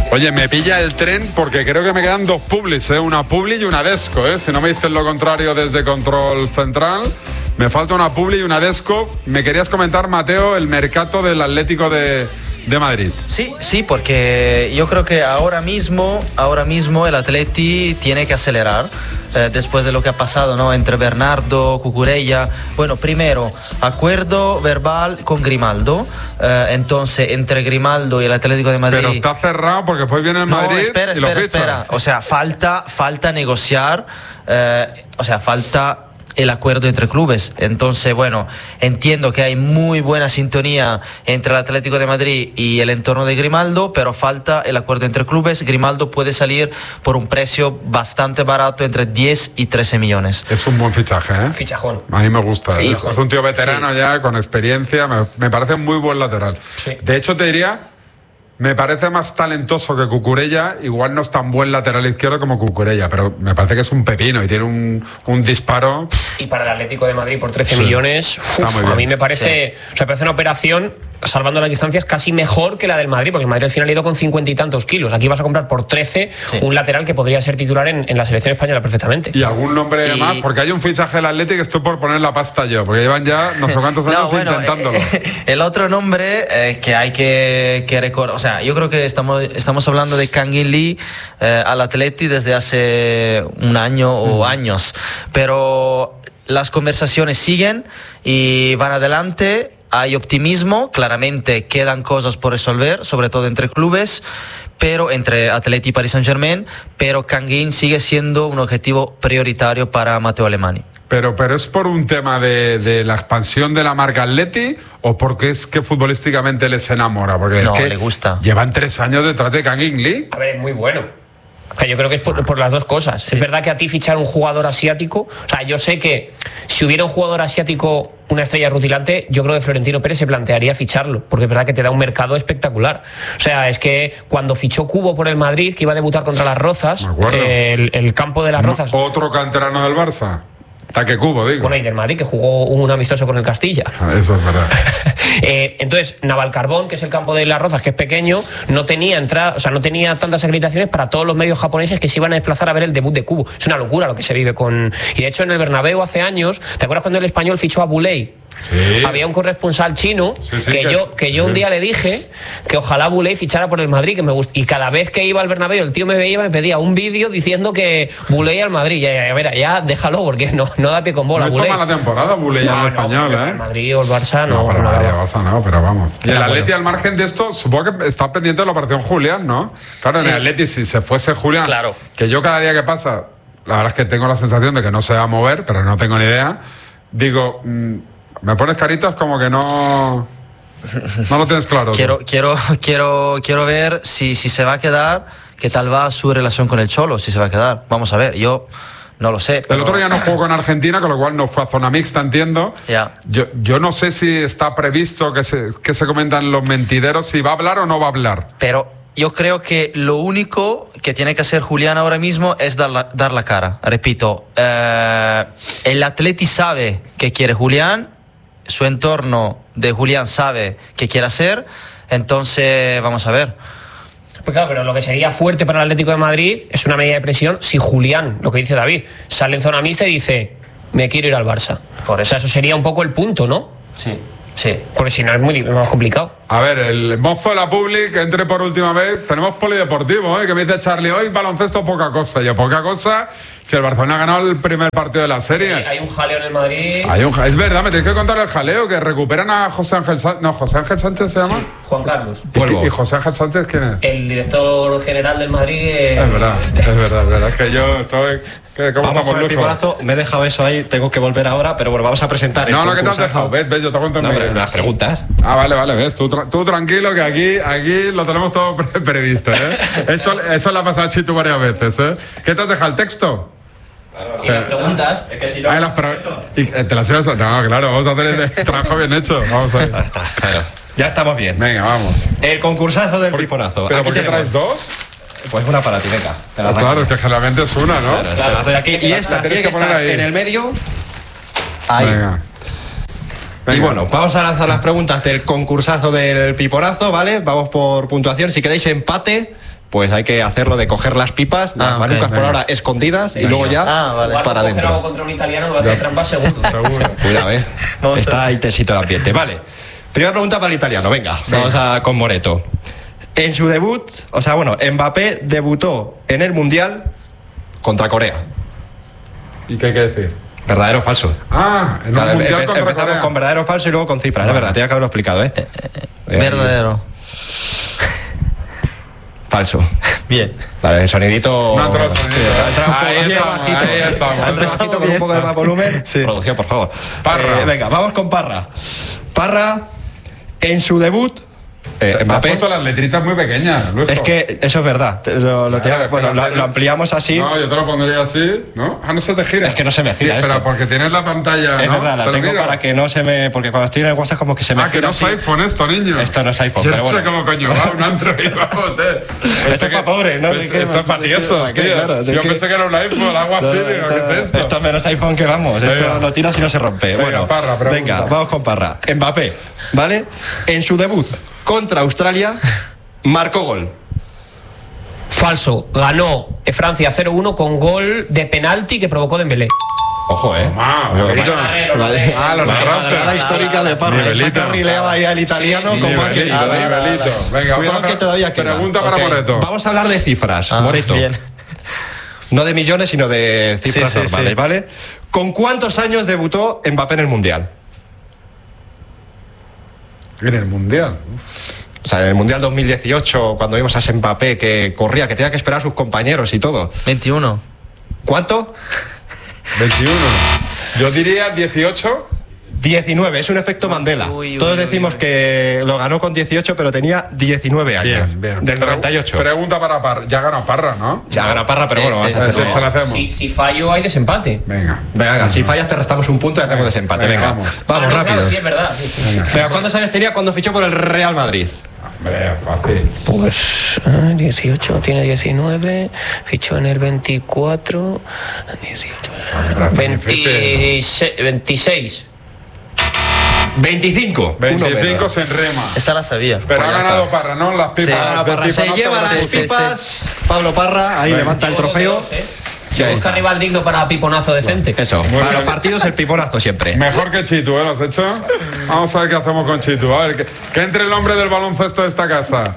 Oye, me pilla el tren porque creo que me quedan dos publis, una publi y una desco, si no me dicen lo contrario desde Control Central. Me falta una publi y una desco. Me querías comentar, Mateo, el mercado del Atlético de Madrid. Sí, porque yo creo que ahora mismo el Atleti tiene que acelerar después de lo que ha pasado, ¿no? Entre Bernardo, Cucurella. Bueno, primero, acuerdo verbal con Grimaldo. Entonces, entre Grimaldo y el Atlético de Madrid... Pero está cerrado porque después viene el Madrid y lo ficha. Espera. O sea, falta negociar, falta el acuerdo entre clubes. Entonces, bueno, entiendo que hay muy buena sintonía entre el Atlético de Madrid y el entorno de Grimaldo, pero falta el acuerdo entre clubes. Grimaldo puede salir por un precio bastante barato, entre 10 y 13 millones. Es un buen fichaje, ¿eh? Fichajón. A mí me gusta. Es un tío veterano ya, con experiencia. Me parece muy buen lateral. Sí. De hecho, te diría... Me parece más talentoso que Cucurella. Igual no es tan buen lateral izquierdo como Cucurella, pero me parece que es un pepino y tiene un disparo. Y para el Atlético de Madrid por 13 millones, a mí me parece, parece una operación, salvando las distancias, casi mejor que la del Madrid, porque el Madrid al final ha ido con 50 y tantos kilos. Aquí vas a comprar por 13 un lateral que podría ser titular en la selección española perfectamente. Y algún nombre más, porque hay un fichaje del Atlético que estoy por poner la pasta yo, porque llevan ya no sé cuántos años intentándolo. El otro nombre que hay que recordar, o sea, yo creo que estamos hablando de Kang In Lee al Atleti desde hace un año o años, pero las conversaciones siguen y van adelante. Hay optimismo, claramente quedan cosas por resolver, sobre todo entre clubes, pero entre Atleti y Paris Saint-Germain, pero Kang In sigue siendo un objetivo prioritario para Matteo Alemany. Pero es por un tema de la expansión de la marca Atleti o porque es que futbolísticamente les enamora, porque no, es que le gusta. Llevan 3 años detrás de Kang In Lee. A ver, es muy bueno. Yo creo que es por las dos cosas. Sí. Es verdad que a ti fichar un jugador asiático, o sea, yo sé que si hubiera un jugador asiático, una estrella rutilante, yo creo que Florentino Pérez se plantearía ficharlo, porque es verdad que te da un mercado espectacular. O sea, es que cuando fichó Cubo por el Madrid, que iba a debutar contra las Rozas, el campo de las Rozas... Otro canterano del Barça. Taque Cubo, digo. Bueno, y del Madrid, que jugó un amistoso con el Castilla. Eso es verdad. Entonces, Navalcarbón, que es el campo de las Rozas, que es pequeño, no tenía no tenía tantas acreditaciones para todos los medios japoneses que se iban a desplazar a ver el debut de Cubo. Es una locura lo que se vive con... Y de hecho, en el Bernabéu hace años, ¿te acuerdas cuando el Español fichó a Bouley? Sí. Había un corresponsal chino que yo un día le dije que ojalá Bouley fichara por el Madrid, que me gusta. Y cada vez que iba al Bernabéu, el tío me veía y me pedía un vídeo diciendo que Bouley al Madrid. Ya déjalo, porque no da pie con bola. No hizo mala temporada Bouley al Español, El Madrid o el Barça no. Para el Madrid o el Barça no, pero vamos. Y el Atleti, al margen de esto, supongo que está pendiente de la operación Julián, ¿no? Claro, en el Atleti, si se fuese Julián, claro, que yo cada día que pasa, la verdad es que tengo la sensación de que no se va a mover, pero no tengo ni idea. Digo... me pones caritas como que no lo tienes claro. Quiero ver si se va a quedar, qué tal va su relación con el Cholo, si se va a quedar. Vamos a ver, yo no lo sé. El otro día no jugó con Argentina, con lo cual no fue a zona mixta, entiendo. Yeah. Yo no sé si está previsto que se comentan los mentideros, si va a hablar o no va a hablar. Pero yo creo que lo único que tiene que hacer Julián ahora mismo es dar la cara. Repito, el Atleti sabe que quiere Julián, su entorno de Julián sabe qué quiere hacer, entonces vamos a ver. Pues claro, pero lo que sería fuerte para el Atlético de Madrid es una medida de presión si Julián, lo que dice David, sale en zona mixta y dice me quiero ir al Barça. Por eso. O sea, eso sería un poco el punto, ¿no? Sí. Porque si no es muy más complicado. A ver, el mozo de la Publi, que entre por última vez. Tenemos polideportivo, que me dice Charlie, hoy baloncesto poca cosa. Yo, poca cosa, si el Barcelona ha ganado el primer partido de la serie. Hay un jaleo en el Madrid. Es verdad, me tienes que contar el jaleo, que recuperan a José Ángel Sánchez. No, José Ángel Sánchez se llama. Sí, Juan Carlos. ¿Y José Ángel Sánchez quién es? El director general del Madrid. Es verdad. Es que yo estoy... Vamos con el piponazo, me he dejado eso ahí, tengo que volver ahora, pero bueno, vamos a presentar No, que te has dejado, ves, yo te cuento las preguntas. Vale, ves, tú tranquilo, que aquí lo tenemos todo previsto, Eso le ha pasado a Chitu varias veces, ¿Qué te has dejado, el texto? Y las preguntas. Es que si no... ¿Te las ibas a... No, claro, vamos a hacer el trabajo bien hecho, vamos a ver. Claro. Ya estamos bien. Venga, vamos. El concursazo del piponazo. ¿Pero por qué traes dos? Pues una para ti, venga. Claro, es que generalmente es una, ¿no? Claro. Te la doy aquí. Y esta tiene que poner ahí en el medio. Ahí. Venga. Y bueno, vamos a lanzar las preguntas del concursazo del piponazo, ¿vale? Vamos por puntuación. Si queréis empate, pues hay que hacerlo de coger las pipas, las manucas por ahora escondidas y luego ya para adentro. Contra un italiano no va a hacer trampas seguro. Cuidado, está intensito el ambiente. Vale, primera pregunta para el italiano, venga, vamos con Moreto. En su debut, Mbappé debutó en el Mundial contra Corea. ¿Y qué hay que decir? ¿Verdadero o falso? En un mundial contra empezamos Corea. con verdadero o falso y luego con cifras, es verdad, tenía que haberlo explicado, Verdadero. Falso. Bien. Vale, el sonidito. No ha entrado el sonido. Ha entrado un poco Ahí estamos. Ha entrado bajito con un poco de más volumen. Sí. Producción, por favor. Parra. Venga, vamos con Parra. Parra, en su debut, Me has Mbappé. puesto las letritas muy pequeñas, Luis. Es que eso es verdad. Lo ampliamos así. No, yo te lo pondría así, ¿no? No se te gira. Es que no se me gira Sí, pero esto. porque tienes la pantalla. Es ¿no? verdad, la ¿Te lo tengo miro? para que no se me. Porque cuando estoy en el WhatsApp, como que se me gira. Que no es así. iPhone esto, niño. Esto no es iPhone, Yo pero no sé bueno. cómo coño va un Android, vamos, Esto es para pobres, ¿no? Esto es para tiesos, tío. Claro, Yo pensé que era un iPhone, algo así, digo, ¿qué es esto? Esto es menos iPhone que vamos. Venga. Esto lo tiras y no se rompe. Venga, Bueno, Parra, pregunta. venga, vamos con Parra. Mbappé, ¿vale? En su debut contra Australia, marcó gol. Falso. Ganó Francia 0-1 con gol de penalti que provocó Dembélé. Ojo, Nivelito. Los narrantes. La histórica de Parra. Nivelito. Se ha carrileado ahí al italiano como ha querido. Nivelito. Venga, Cuidado que todavía queda. Pregunta para Moreto. Vamos a hablar de cifras, Moreto. Bien. No de millones, sino de cifras Sí, normales, sí. ¿vale? ¿Con cuántos años debutó Mbappé en el Mundial? En el Mundial. O sea, en el Mundial 2018, cuando vimos a ese Mbappé que corría, que tenía que esperar a sus compañeros y todo. 21. ¿Cuánto? 21. Yo diría 18. 19, es un efecto Mandela. Todos decimos que lo ganó con 18, pero tenía 19 años. Bien. Del 98. Pregunta para Parra. Ya ganó Parra, ¿no? Ya gana Parra, pero bueno, Sí, vamos sí, a Sí, hacerlo. se la hacemos. Si fallo, hay desempate. Venga. Venga, si fallas te restamos un punto y hacemos desempate. Venga, Venga, vamos. vamos Claro, rápido. sí, es verdad. Sí. Venga, ¿cuántos años tenía cuando fichó por el Real Madrid? Hombre, fácil. Pues 18, tiene 19, fichó en el 24, 18, 26. 25. 25 se enrema. Esta la sabía. Pero Pues ha ya ganado está. Parra, ¿no? Las pipas. Sí, las Parra pipas se no te lleva van a las decir. pipas. Pablo Parra, ahí levanta el trofeo. Sí, ahí busca está. rival digno para piponazo decente. Eso, Muy para bien. los partidos el piponazo siempre. Mejor que Chitu, ¿eh? ¿Lo has hecho? Vamos a ver qué hacemos con Chitu. A ver, que entre el hombre del baloncesto de esta casa.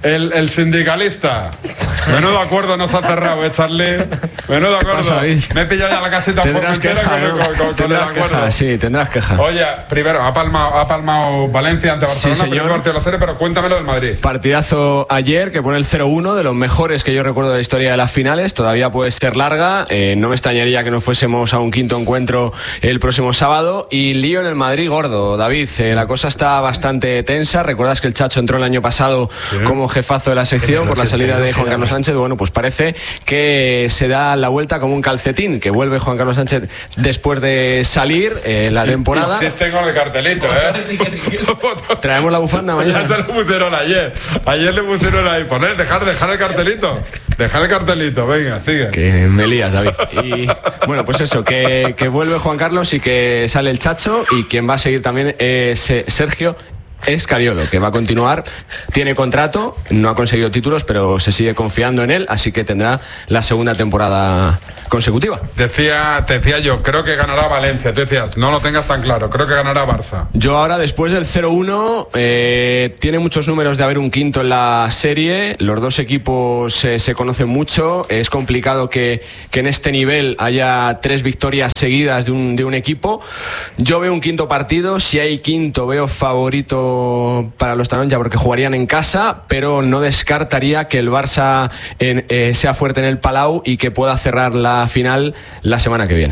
El sindicalista. Menudo acuerdo nos ha cerrado, Charlie. Menudo acuerdo. pasa, David? Me he pillado ya la casita Tendrás formentera queja, ¿no? con el Tendrás acuerdo. queja, sí, tendrás queja. Oye, primero, ha palmado Valencia ante Barcelona, Sí, señor. primer partido de la serie, pero cuéntamelo del Madrid. Partidazo ayer que pone el 0-1, de los mejores que yo recuerdo de la historia de las finales. Todavía puede ser larga. No me extrañaría que no fuésemos a un quinto encuentro el próximo sábado. Y lío en el Madrid gordo, David. La cosa está bastante tensa. Recuerdas que el Chacho entró el año pasado como jefazo de la sección por la salida de Juan Carlos Sánchez. Bueno, pues parece que se da la vuelta como un calcetín, que vuelve Juan Carlos Sánchez después de salir la temporada. Insisten con el cartelito, ¿eh? Traemos la bufanda mañana. Ya se lo pusieron ayer. Ayer le pusieron ahí. Poner, dejar el cartelito. Dejar el cartelito. Venga, sigue. Que me lías, David. Y bueno, pues eso, que vuelve Juan Carlos y que sale el Chacho, y quien va a seguir también es Sergio Escariolo, que va a continuar, tiene contrato, no ha conseguido títulos, pero se sigue confiando en él, así que tendrá la segunda temporada consecutiva. Te decía yo, creo que ganará Valencia. Tú decías, no lo tengas tan claro, creo que ganará Barça. Yo ahora, después del 0-1, tiene muchos números de haber un quinto en la serie. Los dos equipos se conocen mucho. Es complicado que en este nivel haya 3 victorias seguidas de un equipo. Yo veo un quinto partido. Si hay quinto, veo favorito para los Taronja porque jugarían en casa, pero no descartaría que el Barça sea fuerte en el Palau y que pueda cerrar la final la semana que viene.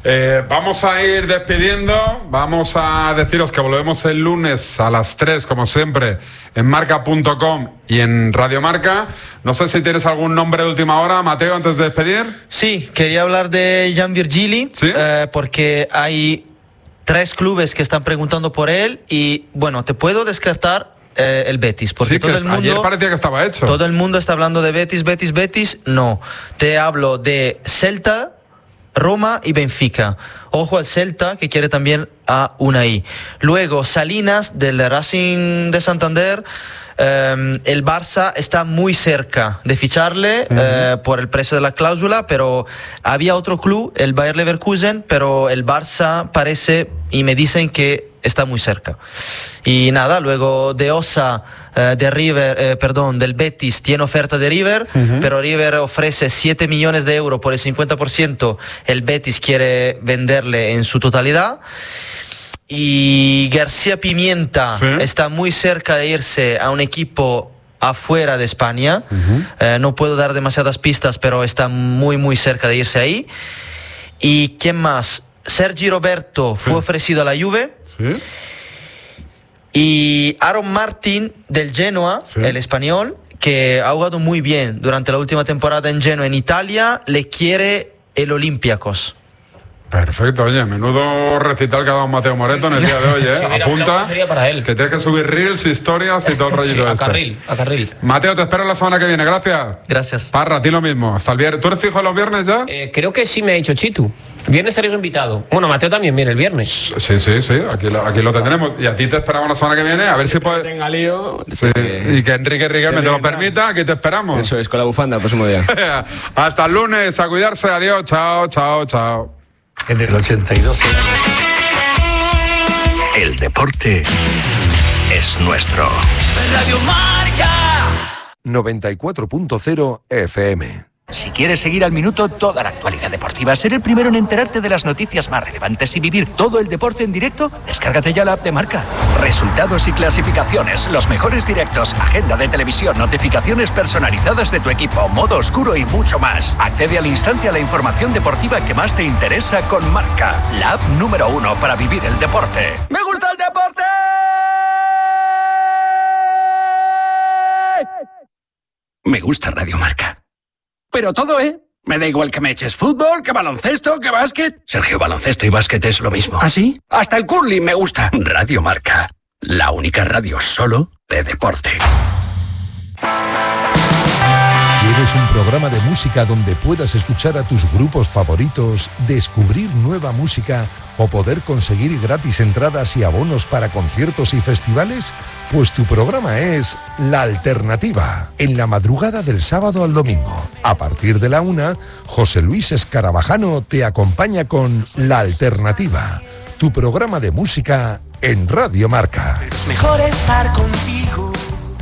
Vamos a ir despidiendo. Vamos a deciros que volvemos el lunes a las 3, como siempre, en marca.com y en Radio Marca. No sé si tienes algún nombre de última hora, Mateo, antes de despedir. Sí, quería hablar de Jan Virgili, ¿Sí? porque hay 3 clubes que están preguntando por él y, bueno, te puedo descartar el Betis, porque Sí, que todo el mundo... ayer parecía que estaba hecho. Todo el mundo está hablando de Betis. No, te hablo de Celta, Roma y Benfica. Ojo al Celta, que quiere también a Unai. Luego Salinas, del Racing de Santander, el Barça está muy cerca de ficharle por el precio de la cláusula, pero había otro club, el Bayer Leverkusen, pero el Barça parece, y me dicen que está muy cerca. Y nada, luego de Osa, del Betis, tiene oferta de River, pero River ofrece 7 millones de euros por el 50%, el Betis quiere venderle en su totalidad. Y García Pimienta está muy cerca de irse a un equipo afuera de España. No puedo dar demasiadas pistas, pero está muy, muy cerca de irse ahí. ¿Y quién más? Sergi Roberto fue ofrecido a la Juve. Y Aaron Martin del Genoa, el español, que ha jugado muy bien durante la última temporada en Genoa en Italia, le quiere el Olympiacos. Perfecto, oye, menudo recital que ha dado Mateo Moreto en el día de hoy, ¿eh? Apunta para él. Que tienes que subir reels, historias y todo el rollito a carril. Mateo, te espero la semana que viene, gracias. Gracias. Parra, a ti lo mismo. Hasta el viernes. ¿Tú eres fijo los viernes ya? Creo que sí me ha dicho Chitu. Viernes estaréis invitado. Bueno, Mateo también viene el viernes. Sí, aquí lo tendremos. Y a ti te esperamos la semana que viene, a ver si puedes... tenga lío. Y que Enrique Riquelme te lo permita, aquí te esperamos. Eso es, con la bufanda el próximo día. Hasta el lunes, a cuidarse, adiós, chao. En el 82 el deporte es nuestro. Radio Marca 94.0 FM. Si quieres seguir al minuto toda la actualidad deportiva, ser el primero en enterarte de las noticias más relevantes y vivir todo el deporte en directo, descárgate ya la app de Marca. Resultados y clasificaciones, los mejores directos, agenda de televisión, notificaciones personalizadas de tu equipo, modo oscuro y mucho más. Accede al instante a la información deportiva que más te interesa con Marca, la app número 1 para vivir el deporte. ¡Me gusta el deporte! Me gusta Radio Marca. Pero todo, Me da igual que me eches fútbol, que baloncesto, que básquet. Sergio, baloncesto y básquet es lo mismo. ¿Ah, sí? Hasta el curling me gusta. Radio Marca, la única radio solo de deporte. ¿Quieres un programa de música donde puedas escuchar a tus grupos favoritos, descubrir nueva música o poder conseguir gratis entradas y abonos para conciertos y festivales? Pues tu programa es La Alternativa, en la madrugada del sábado al domingo. A partir de la 1, José Luis Escarabajano te acompaña con La Alternativa, tu programa de música en Radio Marca. Es mejor estar contigo.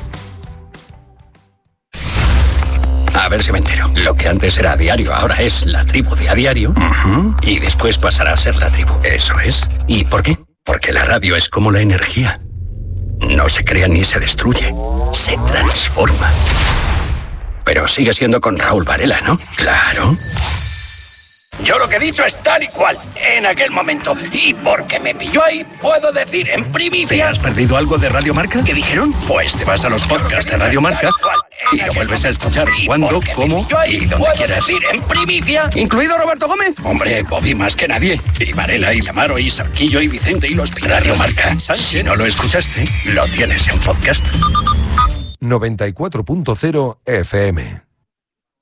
A ver si me entero. Lo que antes era a diario, ahora es La Tribu de a diario. Y después pasará a ser La Tribu. Eso es. ¿Y por qué? Porque la radio es como la energía. No se crea ni se destruye. Se transforma. Pero sigue siendo con Raúl Varela, ¿no? Claro. Yo lo que he dicho es tal y cual, en aquel momento. Y porque me pilló ahí, puedo decir en primicia... ¿Te has perdido algo de Radio Marca? ¿Qué dijeron? Pues te vas a los podcasts de Radio Marca y lo vuelves a escuchar cuando, cómo y donde quieras. Decir en primicia, incluido Roberto Gómez. Hombre, Bobby más que nadie. Y Varela, y Lamaro, y Sarquillo, y Vicente, y los Radio Marca. Si no lo escuchaste, lo tienes en podcast. 94.0 FM.